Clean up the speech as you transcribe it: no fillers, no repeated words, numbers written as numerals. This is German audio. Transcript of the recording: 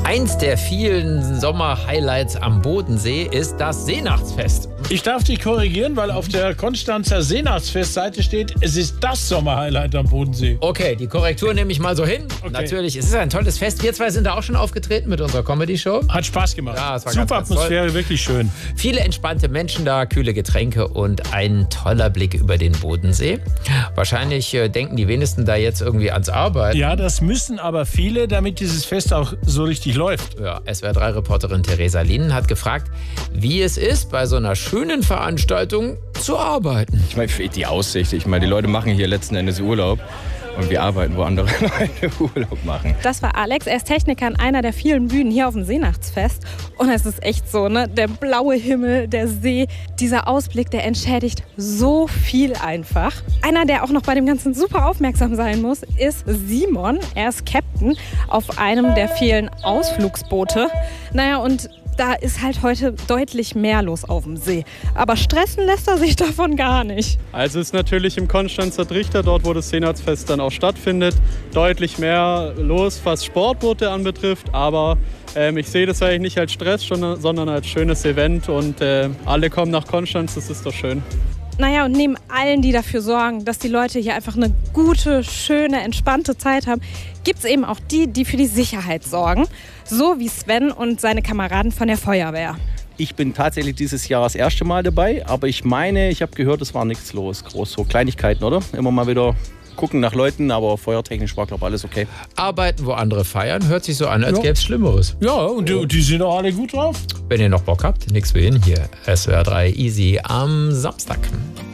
Eins der vielen Sommer-Highlights am Bodensee ist das Seenachtsfest. Ich darf dich korrigieren, weil auf der Konstanzer Seenachtsfestseite steht, es ist das Sommerhighlight am Bodensee. Okay, die Korrektur nehme ich mal so hin. Okay. Natürlich, es ist ein tolles Fest. Wir zwei sind da auch schon aufgetreten mit unserer Comedy-Show. Hat Spaß gemacht. Ja, es war super ganz Atmosphäre, toll. wirklich schön. Viele entspannte Menschen da, kühle Getränke und ein toller Blick über den Bodensee. Wahrscheinlich denken die wenigsten da jetzt irgendwie ans Arbeiten. Ja, das müssen aber viele, damit dieses Fest auch so richtig läuft. Ja, SWR3-Reporterin Theresa Lienen hat gefragt, wie es ist, bei so einer schönen Veranstaltung zu arbeiten. Ich meine, die Aussicht. Ich meine, die Leute machen hier letzten Endes Urlaub. Und wir arbeiten, wo andere Leute Urlaub machen. Das war Alex. Er ist Techniker an einer der vielen Bühnen hier auf dem Seenachtsfest. Und es ist echt so, ne? Der blaue Himmel, der See, dieser Ausblick, der entschädigt so viel einfach. Einer, der auch noch bei dem Ganzen super aufmerksam sein muss, ist Simon. Er ist Captain auf einem der vielen Ausflugsboote. Naja, und da ist halt heute deutlich mehr los auf dem See. Aber stressen lässt er sich davon gar nicht. Also ist natürlich im Konstanzer Trichter, dort wo das Seenachtsfest dann auch stattfindet, deutlich mehr los, was Sportboote anbetrifft. Aber ich sehe das eigentlich nicht als Stress, sondern als schönes Event. Und alle kommen nach Konstanz, das ist doch schön. Naja, und neben allen, die dafür sorgen, dass die Leute hier einfach eine gute, schöne, entspannte Zeit haben, gibt es eben auch die, die für die Sicherheit sorgen. So wie Sven und seine Kameraden von der Feuerwehr. Ich bin tatsächlich dieses Jahr das erste Mal dabei, aber ich meine, ich habe gehört, es war nichts los. Groß, so Kleinigkeiten, oder? Immer mal wieder gucken nach Leuten, aber feuertechnisch war, glaube ich, alles okay. Arbeiten, wo andere feiern, hört sich so an, als gäbe es Schlimmeres. Ja, und die sind auch alle gut drauf. Wenn ihr noch Bock habt, nichts für hin hier. SWR3 Easy am Samstag.